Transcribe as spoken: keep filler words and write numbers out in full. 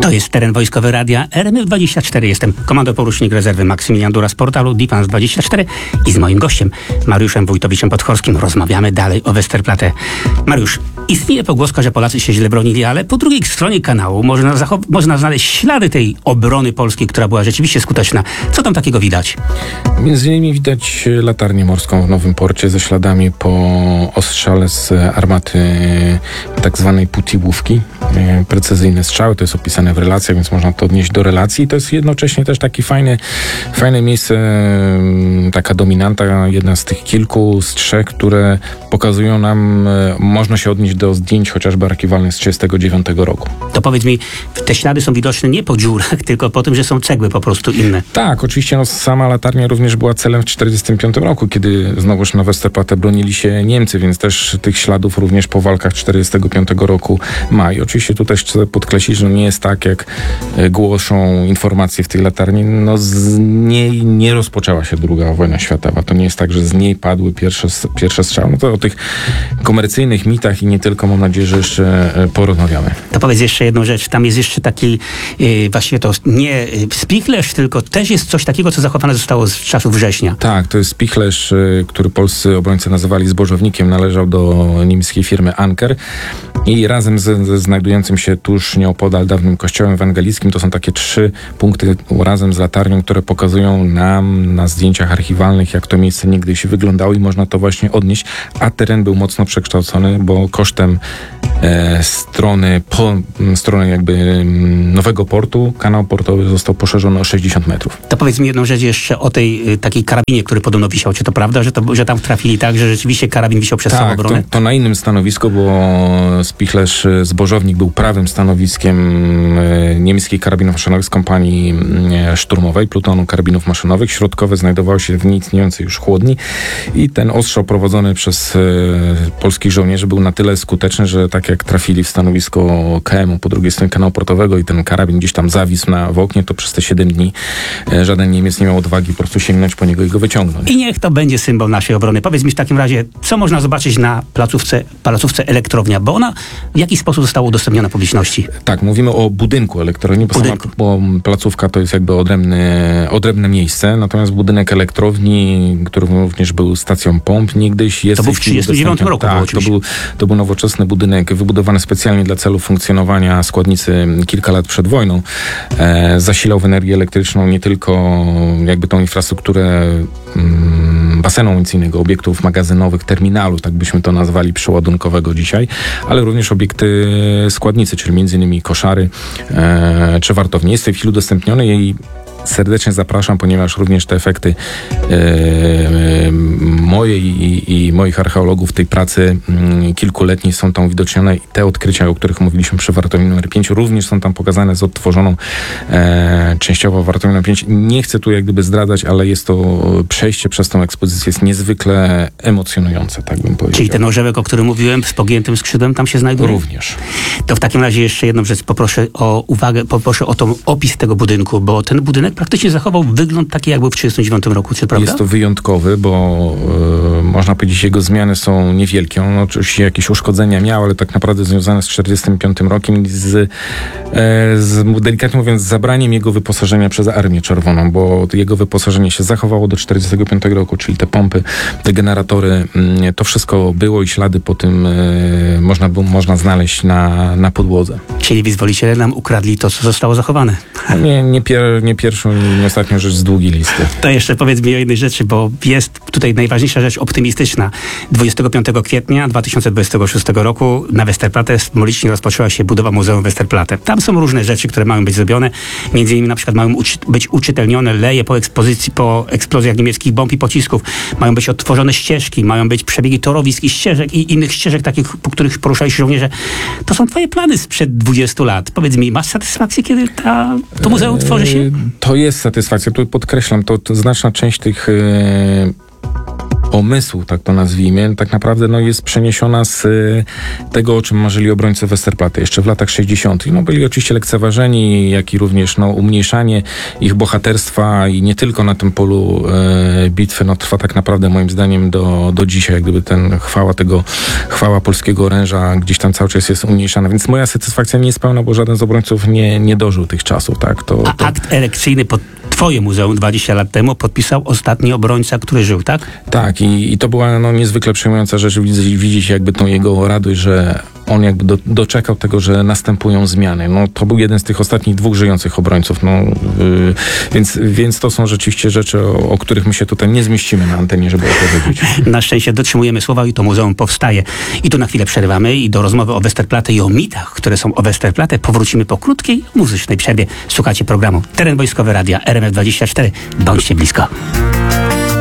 To jest teren wojskowy radia R M F dwadzieścia cztery. Jestem komandor porucznik rezerwy Maksymilian Dura z portalu Defense dwadzieścia cztery i z moim gościem Mariuszem Wójtowiczem Podchorskim rozmawiamy dalej o Westerplatte. Mariusz, istnieje pogłoska, że Polacy się źle bronili, ale po drugiej stronie kanału można, zachow- można znaleźć ślady tej obrony polskiej, która była rzeczywiście skuteczna. Co tam takiego widać? Między innymi widać latarnię morską w Nowym Porcie ze śladami po ostrzale z armaty tak zwanej Putiłówki. Precyzyjne strzały, to jest opisane w relacjach, więc można to odnieść do relacji. I to jest jednocześnie też takie fajne, fajne miejsce, taka dominanta, jedna z tych kilku z trzech, które pokazują nam, można się odnieść do zdjęć chociażby archiwalnych z trzydziestego dziewiątego roku. To powiedz mi, te ślady są widoczne nie po dziurach, tylko po tym, że są cegły po prostu inne. Tak, oczywiście no, sama latarnia również była celem w czterdziestym piątym roku, kiedy znowuż na Westerplatte bronili się Niemcy, więc też tych śladów również po walkach czterdziestego piątego roku ma. I oczywiście tu też chcę podkreślić, że nie jest tak, jak głoszą informacje w tej latarni. No z niej nie rozpoczęła się druga wojna światowa. To nie jest tak, że z niej padły pierwsze, pierwsze strzały. No to o tych komercyjnych mitach i nie tylko, mam nadzieję, że jeszcze porozmawiamy. To powiedz jeszcze jedną rzecz. Tam jest jeszcze taki, yy, właściwie to nie spichlerz, tylko też jest coś takiego, co zachowane zostało z czasów września. Tak, to jest spichlerz, który polscy obrońcy nazywali zbożownikiem. Należał do niemieckiej firmy Anker. I razem ze, ze znajdującym się tuż nieopodal dawnym kościołem ewangelickim, to są takie trzy punkty razem z latarnią, które pokazują nam na zdjęciach archiwalnych, jak to miejsce niegdyś wyglądało i można to właśnie odnieść, a teren był mocno przekształcony, bo kosztem e, strony, po, strony jakby nowego portu, kanał portowy został poszerzony o sześćdziesiąt metrów. To powiedz mi jedną rzecz jeszcze o tej y, takiej karabinie, który podobno wisiał. Czy to prawda, że, to, że tam trafili tak, że rzeczywiście karabin wisiał przez całą obronę? Tak, to, to na innym stanowisku, bo spichlerz zbożownik był prawym stanowiskiem niemieckich karabinów maszynowych z kompanii szturmowej, plutonu karabinów maszynowych. Środkowe znajdowało się w nieistniejącej już chłodni i ten ostrzał prowadzony przez e, polskich żołnierzy był na tyle skuteczny, że tak jak trafili w stanowisko K M u po drugiej stronie kanału portowego i ten karabin gdzieś tam zawisł na w oknie, to przez te siedem dni e, żaden Niemiec nie miał odwagi po prostu sięgnąć po niego i go wyciągnąć. I niech to będzie symbol naszej obrony. Powiedz mi w takim razie, co można zobaczyć na placówce, placówce Elektrownia, bo ona w jaki sposób została udostępniona publiczności? Tak, mówimy o budynku elektrowni, bo, sama, bo placówka to jest jakby odrębne, odrębne miejsce, natomiast budynek elektrowni, który również był stacją pomp niegdyś jest... To był w trzydziestym dziewiątym roku. Tak, to był, to był nowoczesny budynek wybudowany specjalnie dla celu funkcjonowania składnicy kilka lat przed wojną. E, zasilał w energię elektryczną nie tylko jakby tą infrastrukturę mm, basenu amunicyjnego, obiektów magazynowych, terminalu, tak byśmy to nazwali, przeładunkowego dzisiaj, ale również obiekty składnicy, czyli między innymi koszary e, czy wartownie. Jest w tej chwili udostępnione i serdecznie zapraszam, ponieważ również te efekty e, mojej i, i moich archeologów tej pracy m, kilkuletniej są tam uwidocznione i te odkrycia, o których mówiliśmy przy wartowni numer pięć, również są tam pokazane z odtworzoną e, częściowo wartownią numer pięć. Nie chcę tu jak gdyby zdradzać, ale jest to przejście przez tą ekspozycję jest niezwykle emocjonujące, tak bym powiedział. Czyli ten orzełek, o którym mówiłem, z pogiętym skrzydłem tam się znajduje? Również. To w takim razie jeszcze jedną rzecz poproszę o uwagę, poproszę o tą opis tego budynku, bo ten budynek praktycznie zachował wygląd taki, jak był w trzydziestym dziewiątym roku, czy prawda? Jest to wyjątkowy, bo e, można powiedzieć, jego zmiany są niewielkie. On oczywiście jakieś uszkodzenia miał, ale tak naprawdę związane z czterdziestym piątym rokiem i z, e, z, delikatnie mówiąc, zabraniem jego wyposażenia przez Armię Czerwoną, bo jego wyposażenie się zachowało do czterdziestego piątego roku, czyli te pompy, te generatory, m, to wszystko było i ślady po tym e, można, było, można znaleźć na, na podłodze. Czyli wyzwoliciele nam ukradli to, co zostało zachowane. Nie, nie, pier, nie pierwszą i nie ostatnią rzecz z długiej listy. To jeszcze powiedz mi o jednej rzeczy, bo jest tutaj najważniejsza rzecz optymistyczna. dwudziestego piątego kwietnia dwa tysiące dwudziestego szóstego roku na Westerplatte symbolicznie rozpoczęła się budowa Muzeum Westerplatte. Tam są różne rzeczy, które mają być zrobione. Między innymi na przykład mają uczy- być uczytelnione leje po ekspozycji, po eksplozjach niemieckich bomb i pocisków. Mają być odtworzone ścieżki, mają być przebiegi torowisk i ścieżek i innych ścieżek takich, po których poruszali się żołnierze. To są twoje plany sprzed dwudziestu lat. Powiedz mi, masz satysfakcję, kiedy ta, to muzeum tworzy się? To jest satysfakcja. Tu podkreślam, to, to znaczna część tych omysłu, tak to nazwijmy, tak naprawdę no, jest przeniesiona z y, tego, o czym marzyli obrońcy Westerplatte jeszcze w latach sześćdziesiątych. No, byli oczywiście lekceważeni, jak i również no, umniejszanie ich bohaterstwa i nie tylko na tym polu y, bitwy, no, trwa tak naprawdę moim zdaniem do, do dzisiaj, jak gdyby ten chwała tego, chwała polskiego oręża gdzieś tam cały czas jest umniejszana, więc moja satysfakcja nie jest pełna, bo żaden z obrońców nie, nie dożył tych czasów, tak? To, to... A akt erekcyjny pod twoje muzeum dwadzieścia lat temu podpisał ostatni obrońca, który żył, tak? Tak, i, i to była no, niezwykle przejmująca rzecz, widzieć, widzieć jakby tą jego radość, że on jakby do, doczekał tego, że następują zmiany. No, to był jeden z tych ostatnich dwóch żyjących obrońców, no, yy, więc, więc to są rzeczywiście rzeczy, o, o których my się tutaj nie zmieścimy na antenie, żeby opowiedzieć. Na szczęście dotrzymujemy słowa i to muzeum powstaje. I tu na chwilę przerywamy i do rozmowy o Westerplatte i o mitach, które są o Westerplatte, powrócimy po krótkiej muzycznej przerwie. Słuchacie programu Teren Wojskowy Radia R M F dwadzieścia cztery. Bądźcie blisko.